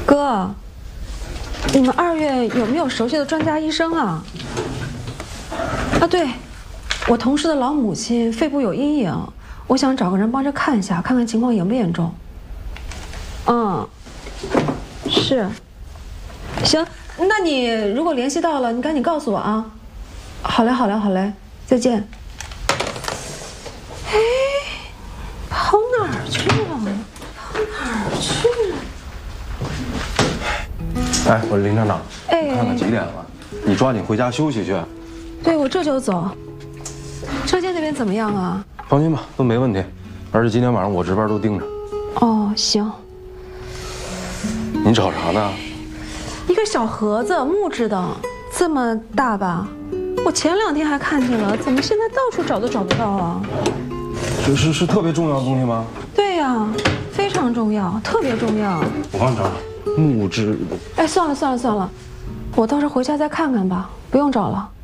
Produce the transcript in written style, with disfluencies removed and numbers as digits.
哥，你们2月有没有熟悉的专家医生啊？啊，对，我同事的老母亲肺部有阴影，我想找个人帮着看一下，看看情况严不严重。嗯，是。行，那你如果联系到了，你赶紧告诉我啊。好嘞，好嘞，好嘞，再见。哎，跑哪儿去了？跑哪儿去了？ 哎，我是林厂长， 哎， 看看几点了，你抓紧回家休息去。 对，我这就走。车间那边怎么样啊？ 放心吧，都没问题，而且今天晚上我值班都盯着。 哦，行。 你找啥呢？ 一个小盒子，木质的，这么大吧？我前2天还看见了，怎么现在到处找都找不到啊？ 是特别重要的东西吗？ 对呀，非常重要，特别重要。 我帮你找找。木质的。 哎，算了，我到时候回家再看看吧，不用找了。